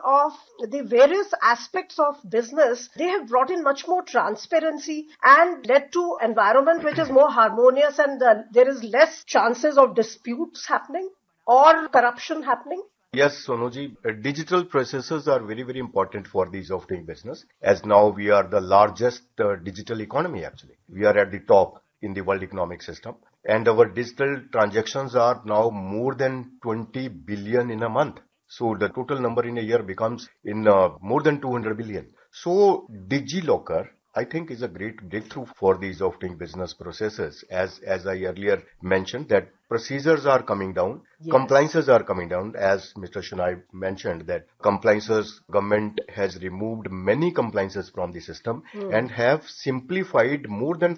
of the various aspects of business, they have brought in much more transparency and led to environment which is more harmonious, and there is less chances of disputes happening or corruption happening. Yes, Sonoji, digital processes are very, very important for the ease of doing business, as now we are the largest digital economy actually. We are at the top in the world economic system, and our digital transactions are now more than 20 billion in a month. So the total number in a year becomes in more than 200 billion. So DigiLocker, I think, is a great breakthrough for these of doing business processes. As I earlier mentioned, that procedures are coming down, yes. Compliances are coming down. As Mr. Shenoy mentioned, that compliances, government has removed many compliances from the system and have simplified more than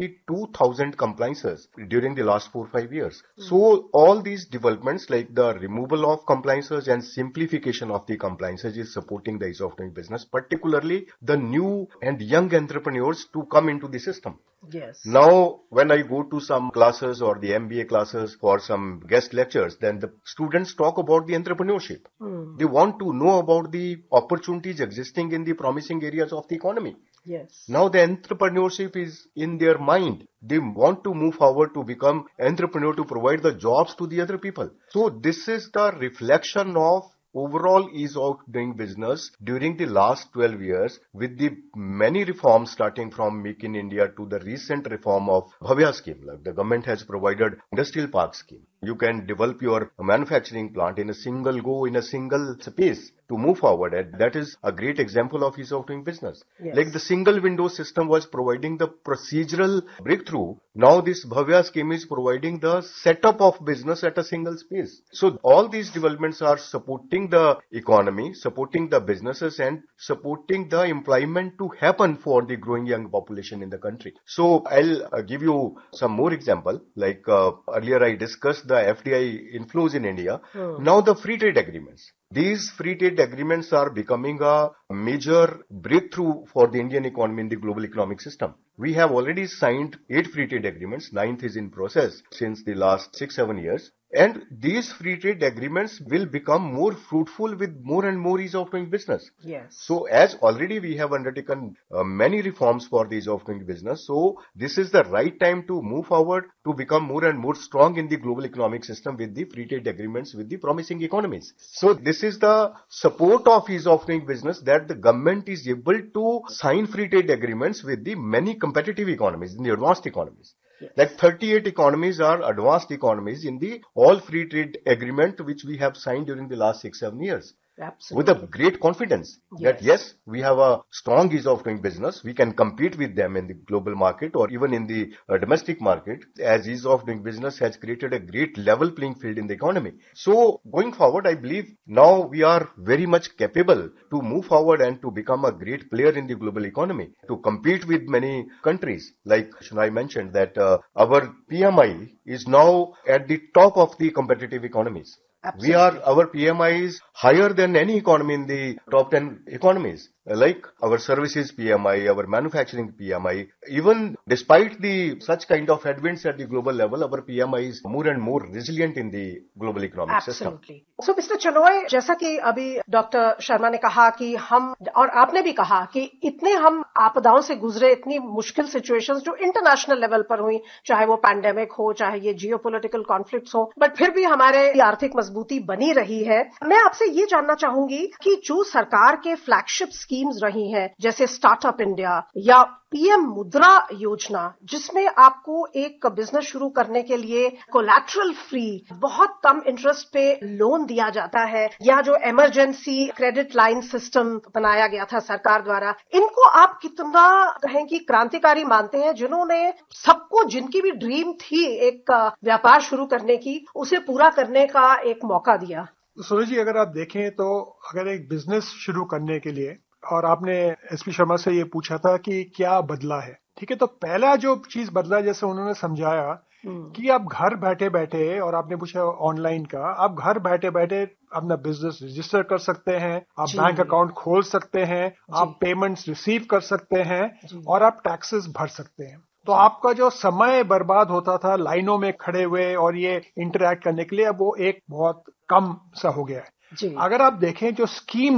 42,000 compliances during the last 4-5 years. So all these developments like the removal of compliances and simplification of the compliances is supporting the ease of doing business, particularly the new and young entrepreneurs to come into the system. Yes. Now, when I go to some classes or the MBA classes for some guest lectures, then the students talk about the entrepreneurship. They want to know about the opportunities existing in the promising areas of the economy. Yes. Now the entrepreneurship is in their mind. They want to move forward to become entrepreneur to provide the jobs to the other people. So this is the reflection of overall ease of doing business during the last 12 years with the many reforms starting from Make in India to the recent reform of Bhavya scheme. Like the government has provided industrial park scheme. You can develop your manufacturing plant in a single go, in a single space to move forward. And that is a great example of ease of doing business. Yes. Like the single window system was providing the procedural breakthrough. Now this Bhavya scheme is providing the setup of business at a single space. So all these developments are supporting the economy, supporting the businesses and supporting the employment to happen for the growing young population in the country. So I'll give you some more example. Like earlier I discussed the FDI inflows in India. Now the free trade agreements. These free trade agreements are becoming a major breakthrough for the Indian economy in the global economic system. We have already signed 8 free trade agreements. 9th is in process since the last 6-7 years. And these free trade agreements will become more fruitful with more and more ease of doing business. Yes. So as already we have undertaken many reforms for the ease of doing business. So this is the right time to move forward to become more and more strong in the global economic system with the free trade agreements with the promising economies. So this is the support of ease of doing business that the government is able to sign free trade agreements with the many competitive economies, in the advanced economies. Yes. Like 38 economies are advanced economies in the all free trade agreement which we have signed during the last 6-7 years. Absolutely. With a great confidence that yes, we have a strong ease of doing business. We can compete with them in the global market or even in the domestic market, as ease of doing business has created a great level playing field in the economy. So going forward, I believe now we are very much capable to move forward and to become a great player in the global economy, to compete with many countries. Like Shenoy mentioned that our PMI is now at the top of the competitive economies. Absolutely. Our PMI is higher than any economy in the top 10 economies. Like our services PMI, our manufacturing PMI, even despite the such kind of headwinds at the global level, our PMI is more and more resilient in the global economic system. Absolutely. So Mr. Chenoy, जैसा कि अभी doctor Sharma ने कहा कि हम और आपने भी कहा कि इतने हम आपदाओं से गुजरे, इतनी मुश्किल सिचुएशंस जो इंटरनेशनल लेवल पर हुई, चाहे वो पैंडेमिक हो, चाहे ये जियोपॉलिटिकल कॉन्फ्लिक्ट्स हो, बट फिर भी हमारे आर्थिक मजबूती बनी रही है. मैं आपसे ये जानना चाहूंगी कि जो सरकार के फ्लैगशिप स्कीम्स रही हैं, जैसे स्टार्टअप इंडिया या पीएम मुद्रा योजना, जिसमें आपको एक बिजनेस शुरू करने के लिए कोलैटरल फ्री बहुत कम इंटरेस्ट पे लोन दिया जाता है, या जो इमरजेंसी क्रेडिट लाइन सिस्टम बनाया गया था सरकार द्वारा, इनको आप कितना कहें कि क्रांतिकारी मानते हैं, जिन्होंने सबको, जिनकी भी ड्रीम थी एक व्यापार शुरू करने की, उसे पूरा करने का एक मौका दिया? सूरज जी, अगर आप देखें तो अगर एक बिजनेस शुरू करने के लिए, और आपने एसपी शर्मा से ये पूछा था कि क्या बदला है, ठीक है, तो पहला जो चीज बदला, जैसे उन्होंने समझाया कि आप घर बैठे बैठे, और आपने पूछा ऑनलाइन का, आप घर बैठे बैठे अपना बिजनेस रजिस्टर कर सकते हैं, आप बैंक अकाउंट खोल सकते हैं, आप पेमेंट्स रिसीव कर सकते हैं और आप टैक्सेस भर सकते हैं. तो आपका जो समय बर्बाद होता था लाइनों में खड़े हुए और ये इंटरैक्ट करने के लिए, अब वो एक बहुत कम सा हो गया है. अगर आप देखें जो स्कीम